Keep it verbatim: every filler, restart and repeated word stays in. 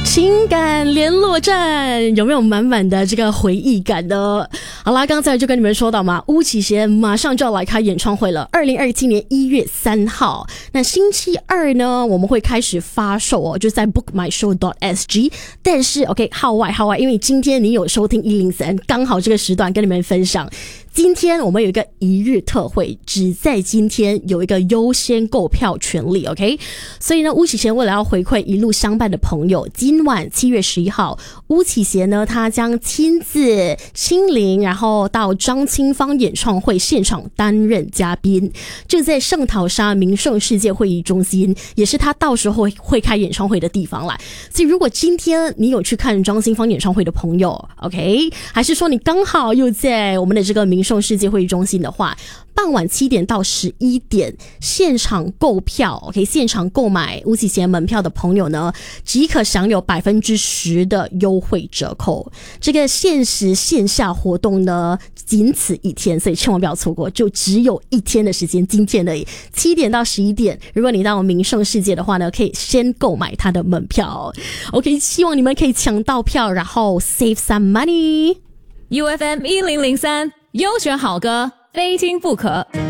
情感联络站，有没有满满的这个回忆感呢？好啦，刚才就跟你们说到嘛，巫启贤马上就要来开演唱会了，二零二七年一月三号。那星期二呢，我们会开始发售哦，就在 book my show dot s g。但是 OK， 号外号外，因为今天你有收听一零三，刚好这个时段跟你们分享。今天我们有一个一日特惠，只在今天有一个优先购票权利 OK， 所以呢，巫启贤为了要回馈一路相伴的朋友，今晚七月十一号，巫启贤呢他将亲自亲临，然后到张清芳演唱会现场担任嘉宾，就在圣淘沙民盛世界会议中心，也是他到时候会开演唱会的地方啦。所以如果今天你有去看张清芳演唱会的朋友 OK， 还是说你刚好又在我们的这个民盛世界会议中心的话，傍晚七点到十一点现场购票 OK， 现场购买巫启贤门票的朋友呢，即可享有百分之十的优惠折扣。这个限时线下活动呢，仅此一天，所以千万不要错过，就只有一天的时间，今天而已，七点到十一点。如果你到民盛世界的话呢，可以先购买他的门票 OK， 希望你们可以抢到票，然后 save some money。 U F M 一零零三优选好歌，非听不可。